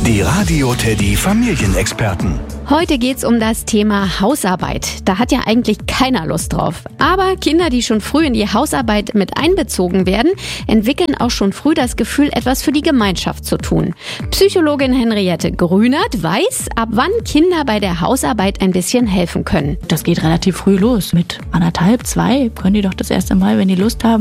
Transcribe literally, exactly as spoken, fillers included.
Die Radio Teddy Familienexperten. Heute geht's um das Thema Hausarbeit. Da hat ja eigentlich keiner Lust drauf. Aber Kinder, die schon früh in die Hausarbeit mit einbezogen werden, entwickeln auch schon früh das Gefühl, etwas für die Gemeinschaft zu tun. Psychologin Henriette Grünert weiß, ab wann Kinder bei der Hausarbeit ein bisschen helfen können. Das geht relativ früh los. Mit anderthalb, zwei können die doch das erste Mal, wenn die Lust haben,